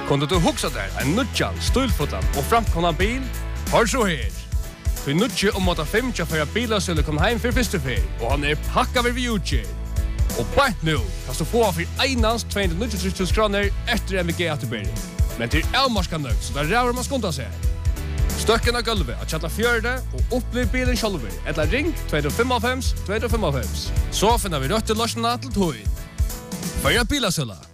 Kunde du huxa der en nutjan, stilfotan og framkomna bil? Hør så her. Vi nutje om at 5 for bilasøle kom heim for første fer, og han pakka ved utgjør. Og bare nå kan du få for einans 293 kroner etter MVG atterbyr. Men til avmarska nøgt, så der ræver man skunda seg. Støkken av gulvet at kjalla fjørde og opplev bilen sjálfur. Eller ring 255 255. Så finner vi røtte løsene til tog. Føyre bilasøle.